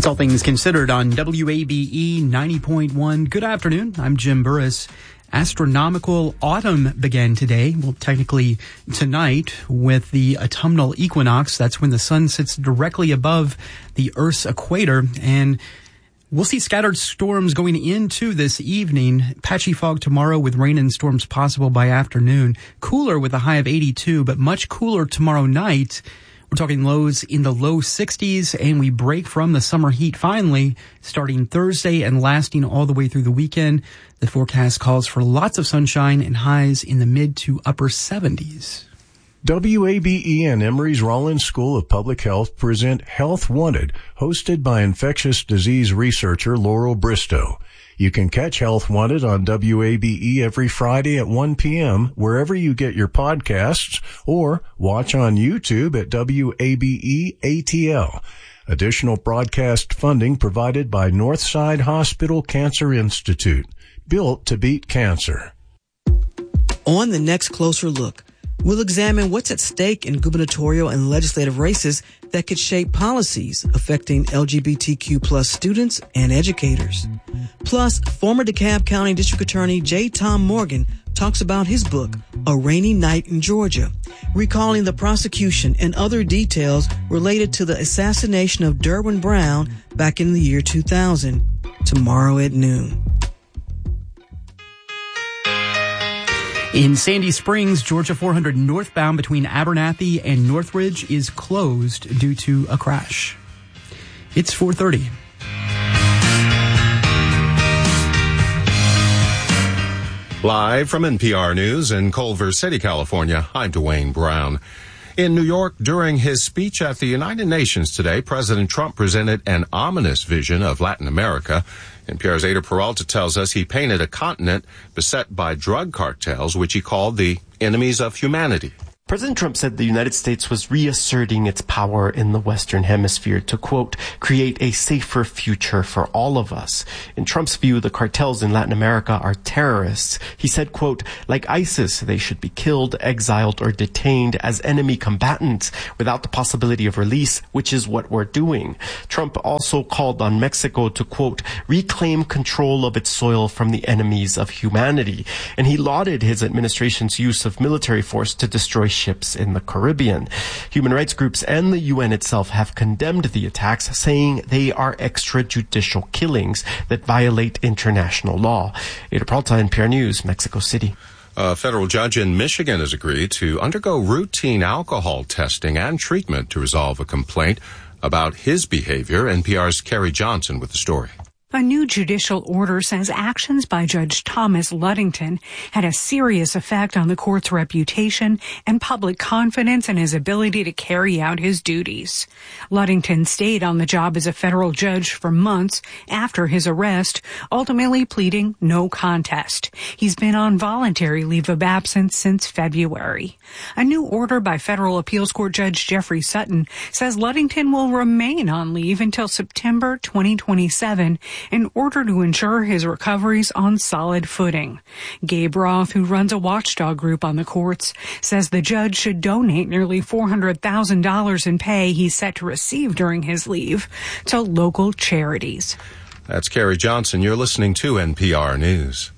All things considered on WABE 90.1. Good afternoon. I'm Jim Burris. Astronomical autumn began today. Well, technically tonight with the autumnal equinox. That's when the sun sits directly above the Earth's equator. And we'll see scattered storms going into this evening. Patchy fog tomorrow with rain and storms possible by afternoon. Cooler with a high of 82, but much cooler tomorrow night. We're talking lows in the low 60s, and we break from the summer heat finally starting Thursday and lasting all the way through the weekend. The forecast calls for lots of sunshine and highs in the mid to upper 70s. WABE and Emory's Rollins School of Public Health present Health Wanted, hosted by infectious disease researcher Laurel Bristow. You can catch Health Wanted on WABE every Friday at 1 p.m. wherever you get your podcasts, or watch on YouTube at WABE ATL. Additional broadcast funding provided by Northside Hospital Cancer Institute, built to beat cancer. On the next Closer Look, we'll examine what's at stake in gubernatorial and legislative races that could shape policies affecting LGBTQ plus students and educators. Plus, former DeKalb County District Attorney J. Tom Morgan talks about his book, A Rainy Night in Georgia, recalling the prosecution and other details related to the assassination of Derwin Brown back in the year 2000. Tomorrow at noon. In Sandy Springs, Georgia 400 northbound between Abernathy and Northridge is closed due to a crash. It's 4:30. Live from NPR News in Culver City, California, I'm Dwayne Brown. In New York, during his speech at the United Nations today, President Trump presented an ominous vision of Latin America. NPR's Ada Peralta tells us he painted a continent beset by drug cartels, which he called the enemies of humanity. President Trump said the United States was reasserting its power in the Western Hemisphere to, quote, create a safer future for all of us. In Trump's view, the cartels in Latin America are terrorists. He said, quote, like ISIS, they should be killed, exiled, or detained as enemy combatants without the possibility of release, which is what we're doing. Trump also called on Mexico to, quote, reclaim control of its soil from the enemies of humanity. And he lauded his administration's use of military force to destroy ships in the Caribbean. Human rights groups and the UN itself have condemned the attacks, saying they are extrajudicial killings that violate international law. Ada Peralta, NPR News, Mexico City. A federal judge in Michigan has agreed to undergo routine alcohol testing and treatment to resolve a complaint about his behavior. NPR's Carrie Johnson with the story. A new judicial order says actions by Judge Thomas Ludington had a serious effect on the court's reputation and public confidence in his ability to carry out his duties. Ludington stayed on the job as a federal judge for months after his arrest, ultimately pleading no contest. He's been on voluntary leave of absence since February. A new order by federal appeals court Judge Jeffrey Sutton says Ludington will remain on leave until September 2027 in order to ensure his recovery's on solid footing. Gabe Roth, who runs a watchdog group on the courts, says the judge should donate nearly $400,000 in pay he's set to receive during his leave to local charities. That's Carrie Johnson. You're listening to NPR News.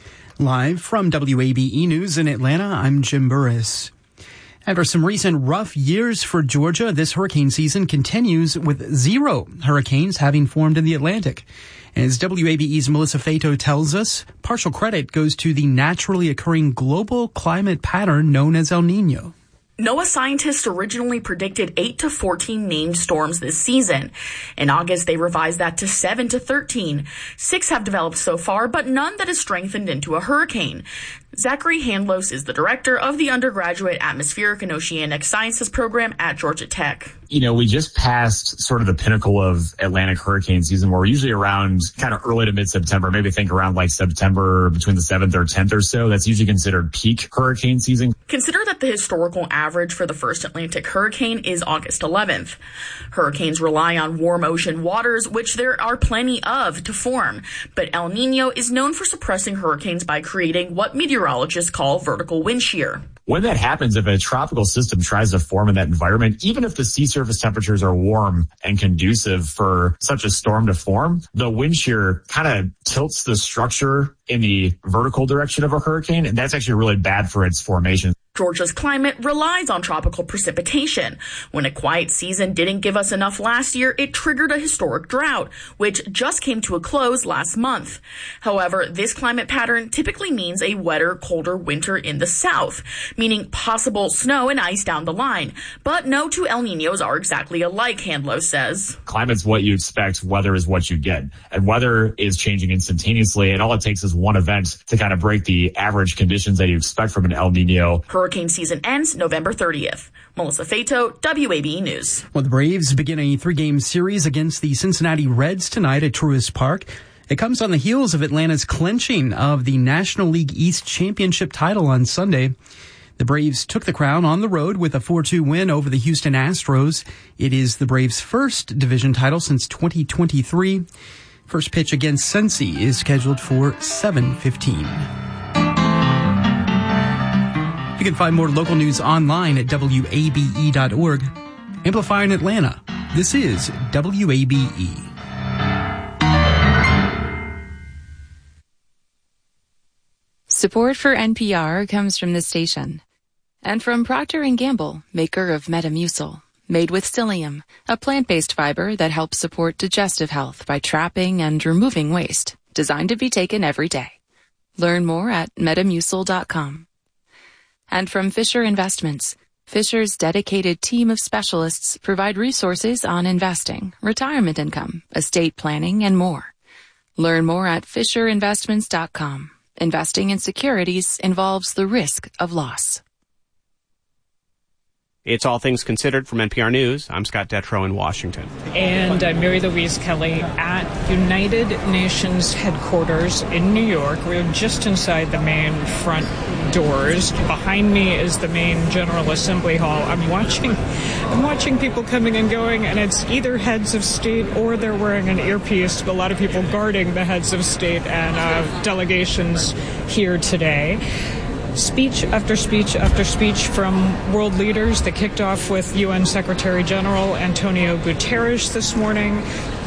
Live from WABE News in Atlanta, I'm Jim Burris. After some recent rough years for Georgia, this hurricane season continues with 0 hurricanes having formed in the Atlantic. As WABE's Melissa Fato tells us, partial credit goes to the naturally occurring global climate pattern known as El Nino. NOAA scientists originally predicted 8 to 14 named storms this season. In August, they revised that to 7 to 13. 6 have developed so far, but none that has strengthened into a hurricane. Zachary Handlos is the director of the undergraduate Atmospheric and Oceanic Sciences program at Georgia Tech. You know, we just passed sort of the pinnacle of Atlantic hurricane season, where we're usually around kind of early to mid-September, maybe think around like September between the 7th or 10th or so. That's usually considered peak hurricane season. Consider that the historical average for the first Atlantic hurricane is August 11th. Hurricanes rely on warm ocean waters, which there are plenty of, to form. But El Nino is known for suppressing hurricanes by creating what meteorologists call vertical wind shear. When that happens, if a tropical system tries to form in that environment, even if the sea surface temperatures are warm and conducive for such a storm to form, the wind shear kind of tilts the structure in the vertical direction of a hurricane, and that's actually really bad for its formation. Georgia's climate relies on tropical precipitation. When a quiet season didn't give us enough last year, it triggered a historic drought, which just came to a close last month. However, this climate pattern typically means a wetter, colder winter in the south, meaning possible snow and ice down the line. But no two El Niños are exactly alike, Handlow says. Climate's what you expect, weather is what you get. And weather is changing instantaneously, and all it takes is one event to kind of break the average conditions that you expect from an El Niño. Hurricane season ends November 30th. Melissa Fato, WABE News. Well, the Braves begin a 3-game series against the Cincinnati Reds tonight at Truist Park. It comes on the heels of Atlanta's clinching of the National League East Championship title on Sunday. The Braves took the crown on the road with a 4-2 win over the Houston Astros. It is the Braves' first division title since 2023. First pitch against Cincy is scheduled for 7:15. You can find more local news online at WABE.org. Amplifying Atlanta, this is WABE. Support for NPR comes from this station and from Procter & Gamble, maker of Metamucil, made with psyllium, a plant-based fiber that helps support digestive health by trapping and removing waste, designed to be taken every day. Learn more at metamucil.com. And from Fisher Investments, Fisher's dedicated team of specialists provide resources on investing, retirement income, estate planning, and more. Learn more at fisherinvestments.com. Investing in securities involves the risk of loss. It's All Things Considered from NPR News. I'm Scott Detrow in Washington. And I'm Mary Louise Kelly at United Nations headquarters in New York. We're just inside the main front doors. Behind me is the main General Assembly Hall. I'm watching people coming and going, and it's either heads of state or they're wearing an earpiece. A lot of people guarding the heads of state and delegations here today. Speech after speech after speech from world leaders. They kicked off with UN Secretary General Antonio Guterres this morning.